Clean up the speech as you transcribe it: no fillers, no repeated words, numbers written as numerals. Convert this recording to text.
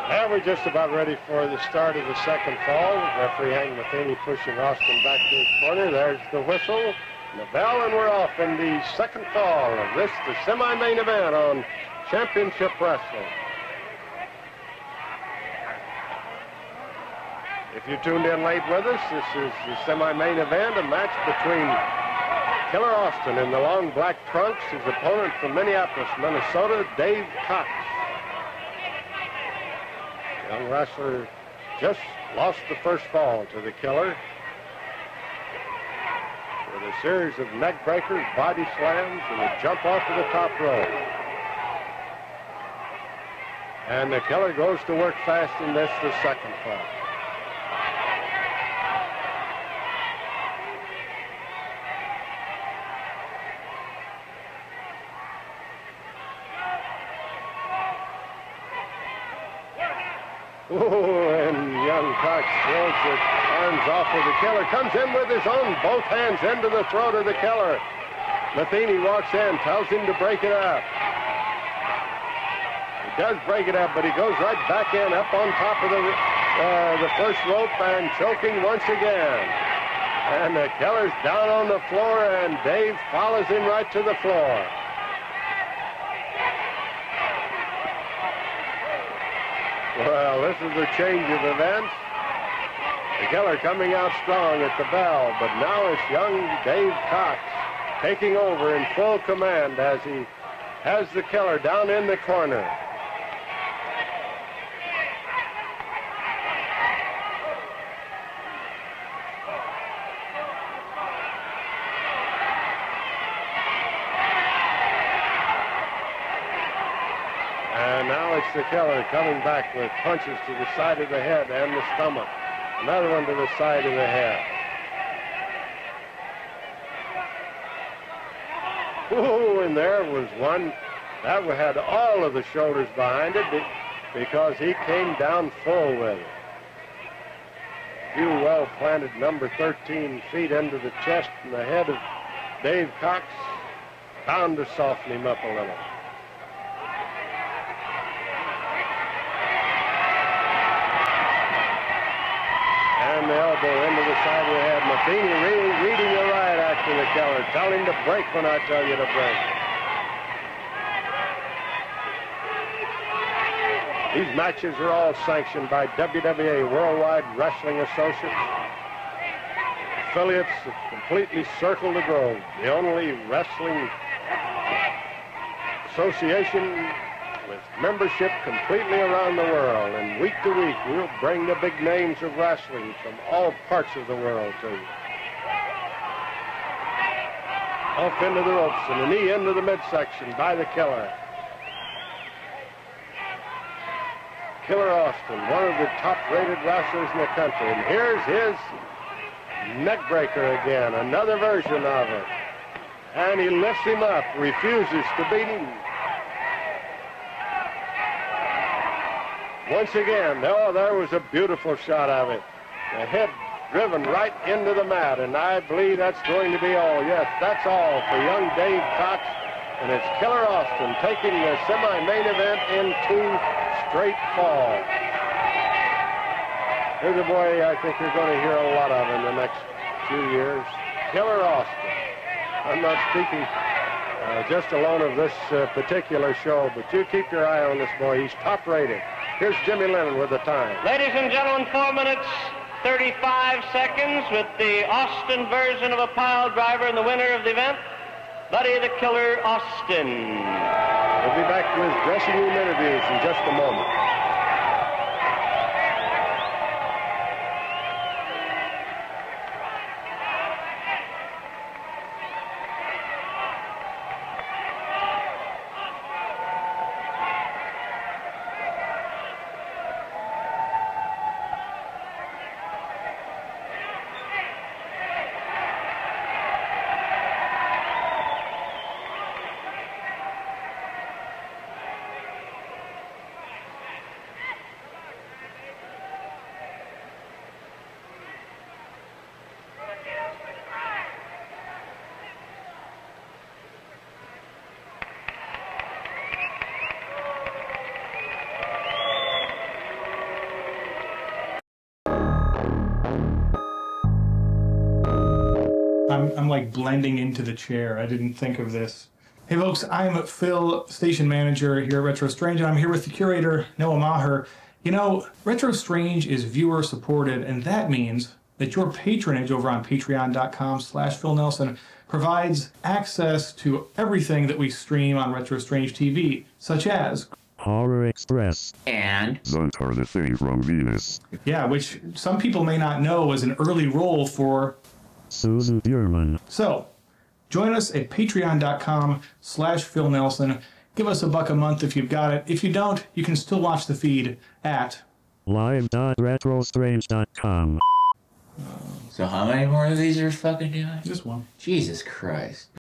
And we're just about ready for the start of the second fall. Referee Hank Matheny pushing Austin back to his corner. There's the whistle and the bell, and we're off in the second fall of this, the semi-main event on Championship Wrestling. If you tuned in late with us, this is the semi-main event, a match between Killer Austin in the long black trunks, his opponent from Minneapolis, Minnesota, Dave Cox. Young wrestler just lost the first fall to the Killer with a series of neck breakers, body slams, and a jump off of the top rope. And the Killer goes to work fast in this, the second fall. Oh, and young Cox throws his arms off of the Killer. Comes in with his own, both hands into the throat of the Killer. Matheny walks in, tells him to break it up. He does break it up, but he goes right back in, up on top of the first rope and choking once again. And the Killer's down on the floor, and Dave follows him right to the floor. Well, this is a change of events. The Killer coming out strong at the bell, but now it's young Dave Cox taking over in full command as he has the Killer down in the corner. And now it's the Killer coming back with punches to the side of the head and the stomach. Another one to the side of the head. Ooh, and there was one that had all of the shoulders behind it because he came down full with it. Few well-planted number 13 feet into the chest and the head of Dave Cox, bound to soften him up a little. And the elbow into the side of the head. Matheny reading the right after the Killer. Tell him to break when I tell you to break. These matches are all sanctioned by WWA, Worldwide Wrestling Associates. Affiliates that completely circle the globe. The only wrestling association with membership completely around the world. And week to week, we'll bring the big names of wrestling from all parts of the world to you. Off into the ropes and a knee into the midsection by the Killer. Killer Austin, one of the top-rated wrestlers in the country. And here's his neck breaker again, another version of it. And he lifts him up, refuses to beat him. Once again, oh, there was a beautiful shot of it. The head driven right into the mat, and I believe that's going to be all. Yes, that's all for young Dave Cox, and it's Killer Austin taking the semi-main event in 2 straight falls. Here's a boy I think you're going to hear a lot of in the next few years, Killer Austin. I'm not speaking just alone of this particular show, but you keep your eye on this boy. He's top-rated. Here's Jimmy Lennon with the time. Ladies and gentlemen, 4 minutes, 35 seconds with the Austin version of a pile driver and the winner of the event, Buddy the Killer Austin. We'll be back with dressing room interviews in just a moment. like blending into the chair. I didn't think of this. Hey folks, I'm Phil, station manager here at Retro Strange, and I'm here with the curator, Noah Maher. You know, Retro Strange is viewer supported, and that means that your patronage over on patreon.com/Phil Nelson provides access to everything that we stream on Retro Strange TV, such as Horror Express and Zuntar the Thing from Venus. Yeah, which some people may not know was an early role for Susan Bierman. So, join us at patreon.com/Phil Nelson. Give us $1 a month if you've got it. If you don't, you can still watch the feed at live.retrostrange.com. So how many more of these are fucking doing? just one. Jesus Christ.